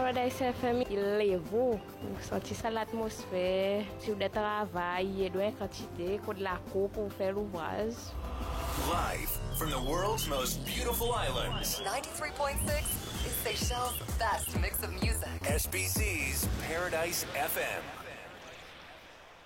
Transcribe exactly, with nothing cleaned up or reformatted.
Paradise F M, il lève, vous sentez ça l'atmosphère, sur le travail, il doit quantité, de la cour pour faire l'ouvrage. Live from the world's most beautiful islands. ninety-three point six is Seychelles' best mix of music. S B C's Paradise F M.